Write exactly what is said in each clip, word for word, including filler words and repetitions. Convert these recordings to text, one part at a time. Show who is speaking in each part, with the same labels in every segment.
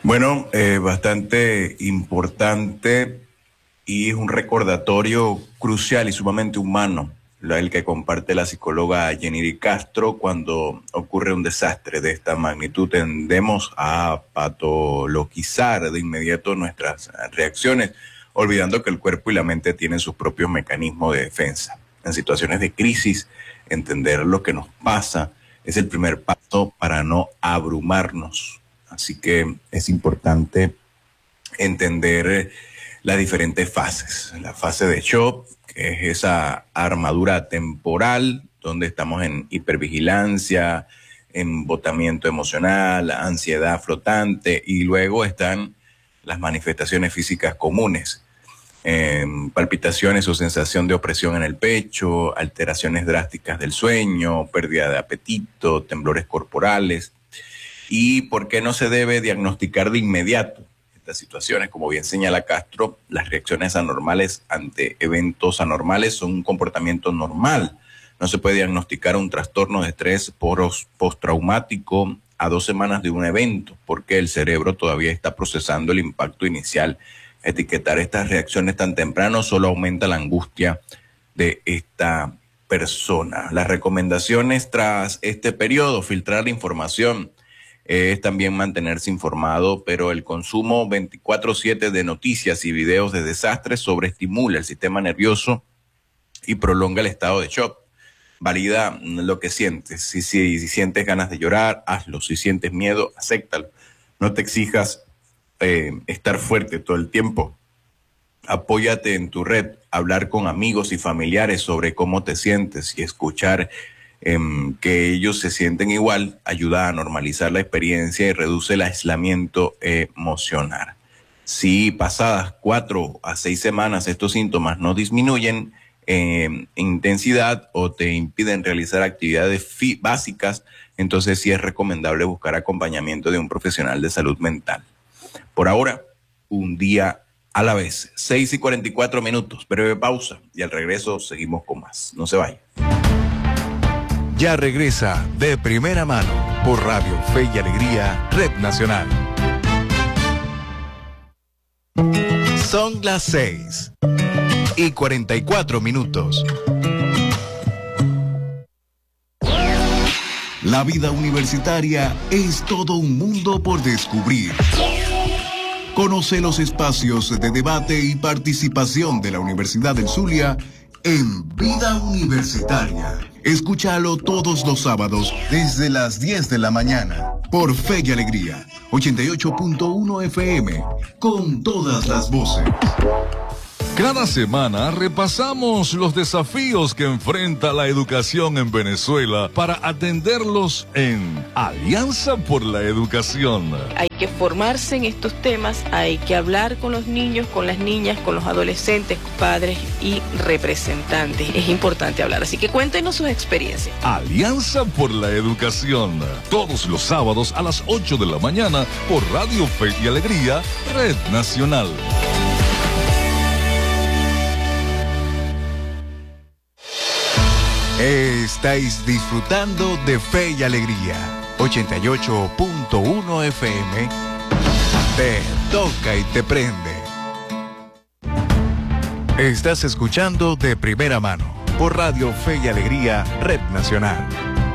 Speaker 1: Bueno, eh, bastante importante y es un recordatorio crucial y sumamente humano, la- el que comparte la psicóloga Jenny Castro cuando ocurre un desastre de esta magnitud. Tendemos a patologizar de inmediato nuestras reacciones, olvidando que el cuerpo y la mente tienen sus propios mecanismos de defensa. En situaciones de crisis, entender lo que nos pasa es el primer paso para no abrumarnos. Así que es importante entender las diferentes fases. La fase de shock, que es esa armadura temporal, donde estamos en hipervigilancia, embotamiento emocional, ansiedad flotante, y luego están las manifestaciones físicas comunes. Eh, palpitaciones o sensación de opresión en el pecho, alteraciones drásticas del sueño, pérdida de apetito, temblores corporales. ¿Y por qué no se debe diagnosticar de inmediato estas situaciones? Como bien señala Castro, las reacciones anormales ante eventos anormales son un comportamiento normal. No se puede diagnosticar un trastorno de estrés postraumático a dos semanas de un evento, porque el cerebro todavía está procesando el impacto inicial. Etiquetar estas reacciones tan temprano solo aumenta la angustia de esta persona. Las recomendaciones tras este periodo: filtrar la información, es también mantenerse informado, pero el consumo veinticuatro siete de noticias y videos de desastres sobreestimula el sistema nervioso y prolonga el estado de shock. Valida lo que sientes. Si, si, si sientes ganas de llorar, hazlo. Si sientes miedo, acéptalo. No te exijas eh, estar fuerte todo el tiempo. Apóyate en tu red, hablar con amigos y familiares sobre cómo te sientes y escuchar eh, que ellos se sienten igual, ayuda a normalizar la experiencia y reduce el aislamiento emocional. Si pasadas cuatro a seis semanas estos síntomas no disminuyen eh, en intensidad o te impiden realizar actividades básicas, entonces sí es recomendable buscar acompañamiento de un profesional de salud mental. Por ahora, un día a la vez. seis y cuarenta y cuatro minutos, breve pausa y al regreso seguimos con más. No se vaya.
Speaker 2: Ya regresa De Primera Mano por Radio Fe y Alegría, Red Nacional. Son las seis y cuarenta y cuatro minutos. La vida universitaria es todo un mundo por descubrir. Conoce los espacios de debate y participación de la Universidad del Zulia en Vida Universitaria. Escúchalo todos los sábados desde las diez de la mañana por Fe y Alegría, ochenta y ocho punto uno F M, con todas las voces.
Speaker 3: Cada semana repasamos los desafíos que enfrenta la educación en Venezuela para atenderlos en Alianza por la Educación.
Speaker 4: Hay que formarse en estos temas, hay que hablar con los niños, con las niñas, con los adolescentes, padres y representantes. Es importante hablar, así que cuéntenos sus experiencias.
Speaker 3: Alianza por la Educación, todos los sábados a las ocho de la mañana por Radio Fe y Alegría, Red Nacional.
Speaker 2: Estáis disfrutando de Fe y Alegría, ochenta y ocho punto uno F M. Te toca y te prende. Estás escuchando De Primera Mano por Radio Fe y Alegría, Red Nacional.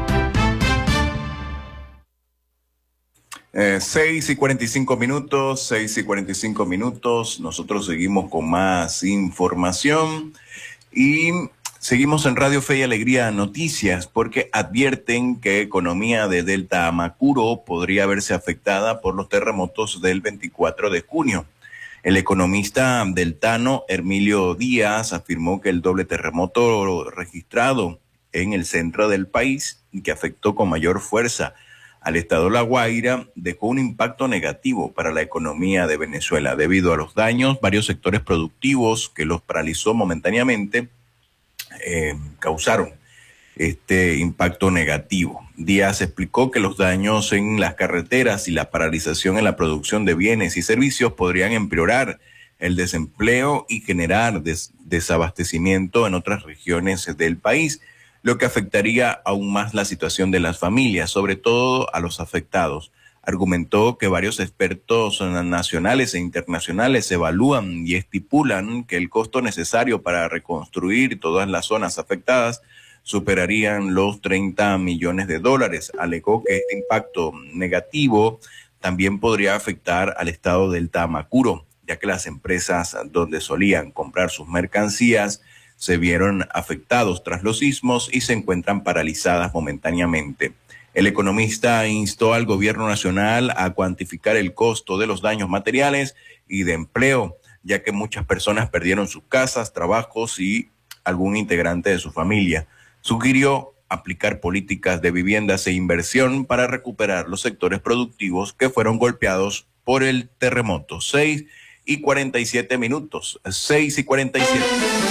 Speaker 1: Eh, seis y cuarenta y cinco minutos, seis y cuarenta y cinco minutos. Nosotros seguimos con más información y seguimos en Radio Fe y Alegría Noticias, porque advierten que economía de Delta Amacuro podría verse afectada por los terremotos del veinticuatro de junio. El economista deltano Hermilio Díaz afirmó que el doble terremoto registrado en el centro del país y que afectó con mayor fuerza al estado La Guaira dejó un impacto negativo para la economía de Venezuela. Debido a los daños, varios sectores productivos que los paralizó momentáneamente Eh, causaron este impacto negativo. Díaz explicó que los daños en las carreteras y la paralización en la producción de bienes y servicios podrían empeorar el desempleo y generar des desabastecimiento en otras regiones del país, lo que afectaría aún más la situación de las familias, sobre todo a los afectados. argumentó que varios expertos nacionales e internacionales evalúan y estipulan que el costo necesario para reconstruir todas las zonas afectadas superarían los treinta millones de dólares. Alegó que este impacto negativo también podría afectar al estado del Tamacuro, ya que las empresas donde solían comprar sus mercancías se vieron afectados tras los sismos y se encuentran paralizadas momentáneamente. El economista instó al gobierno nacional a cuantificar el costo de los daños materiales y de empleo, ya que muchas personas perdieron sus casas, trabajos y algún integrante de su familia. Sugirió aplicar políticas de viviendas e inversión para recuperar los sectores productivos que fueron golpeados por el terremoto. seis y cuarenta y siete minutos. seis y cuarenta y siete.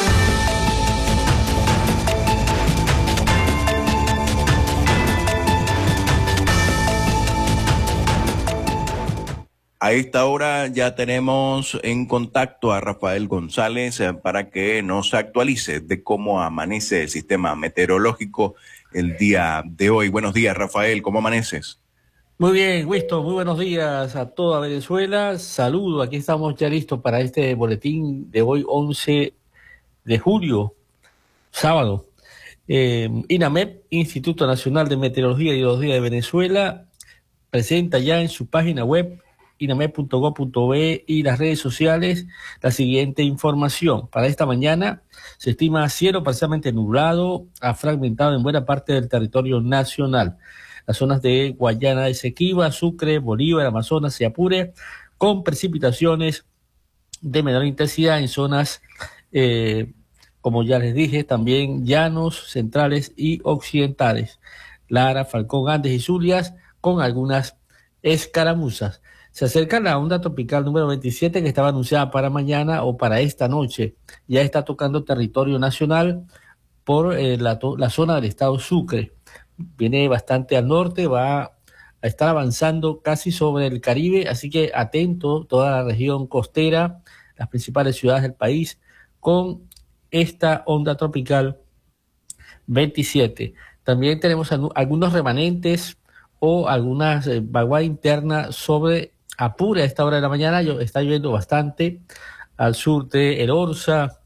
Speaker 1: A esta hora ya tenemos en contacto a Rafael González eh, para que nos actualice de cómo amanece el sistema meteorológico el día de hoy. Buenos días, Rafael, ¿cómo amaneces?
Speaker 5: Muy bien, Wisto, muy buenos días a toda Venezuela. Saludo, aquí estamos ya listos para este boletín de hoy, once de julio, sábado. Eh, INAMEP, Instituto Nacional de Meteorología y Hidrología de Venezuela, presenta ya en su página web inamep punto gob punto be y las redes sociales la siguiente información. Para esta mañana se estima cielo parcialmente nublado a fragmentado en buena parte del territorio nacional. Las zonas de Guayana Esequiba, Sucre, Bolívar, Amazonas y Apure, con precipitaciones de menor intensidad en zonas, eh, como ya les dije, también llanos, centrales y occidentales. Lara, Falcón, Andes y Zulias, con algunas escaramuzas. Se acerca la onda tropical número veintisiete que estaba anunciada para mañana o para esta noche. Ya está tocando territorio nacional por eh, la, la zona del estado Sucre. Viene bastante al norte, va a estar avanzando casi sobre el Caribe, así que atento toda la región costera, las principales ciudades del país, con esta onda tropical veintisiete. También tenemos algunos remanentes o algunas eh, vaguada interna sobre Apure a esta hora de la mañana. Está lloviendo bastante al sur de El Orza,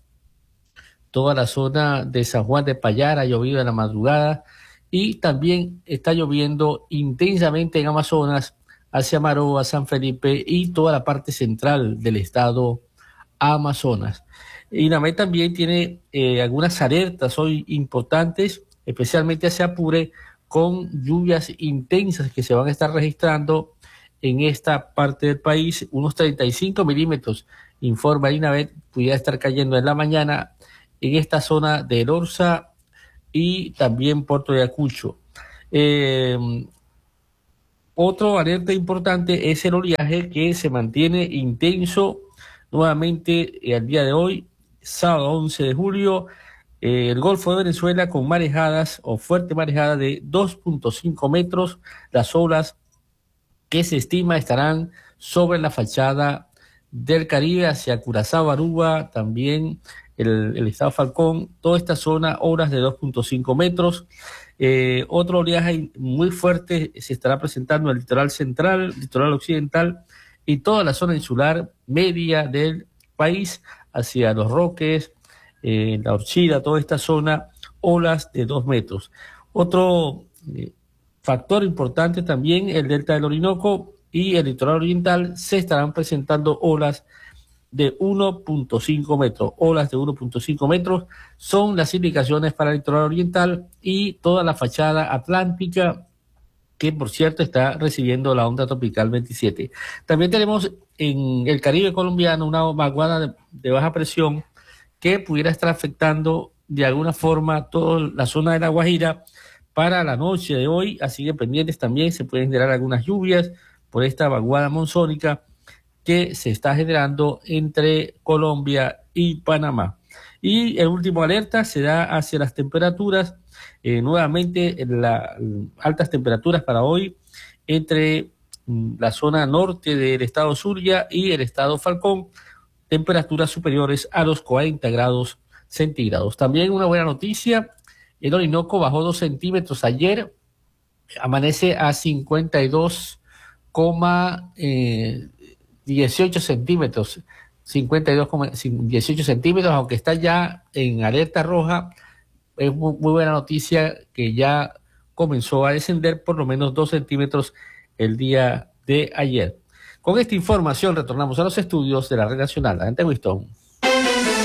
Speaker 5: toda la zona de San Juan de Payara ha llovido en la madrugada y también está lloviendo intensamente en Amazonas, hacia Maroa, San Felipe y toda la parte central del estado Amazonas. INAMEP también tiene eh, algunas alertas hoy importantes, especialmente hacia Apure, con lluvias intensas que se van a estar registrando en esta parte del país. Unos treinta y cinco milímetros, informa INAMEP, pudiera estar cayendo en la mañana en esta zona de El Orza y también Puerto de Ayacucho. Eh, otro alerta importante es el oleaje, que se mantiene intenso nuevamente el día de hoy, sábado once de julio, eh, el Golfo de Venezuela con marejadas o fuerte marejada de dos punto cinco metros. Las olas que se estima estarán sobre la fachada del Caribe hacia Curazao, Aruba, también el, el estado Falcón, toda esta zona, olas de dos punto cinco metros. Eh, otro oleaje muy fuerte se estará presentando en el litoral central, litoral occidental y toda la zona insular media del país, hacia Los Roques, eh, La Orchida, toda esta zona, olas de dos metros. Otro eh, factor importante también, el delta del Orinoco y el litoral oriental, se estarán presentando olas de uno punto cinco metros. Olas de uno punto cinco metros son las indicaciones para el litoral oriental y toda la fachada atlántica, que por cierto está recibiendo la onda tropical veintisiete. También tenemos en el Caribe colombiano una vaguada de, de baja presión que pudiera estar afectando de alguna forma toda la zona de La Guajira para la noche de hoy, así que pendientes también, se pueden generar algunas lluvias por esta vaguada monzónica que se está generando entre Colombia y Panamá. Y el último alerta se da hacia las temperaturas, eh, nuevamente las altas temperaturas para hoy entre mm, la zona norte del estado Zulia y el estado Falcón, temperaturas superiores a los cuarenta grados centígrados. También una buena noticia, el Orinoco bajó dos centímetros ayer, amanece a cincuenta y dos coma dieciocho centímetros, cincuenta y dos coma dieciocho centímetros, aunque está ya en alerta roja. Es muy, muy buena noticia que ya comenzó a descender por lo menos dos centímetros el día de ayer. Con esta información retornamos a los estudios de la Red Nacional. Adelante, Winston.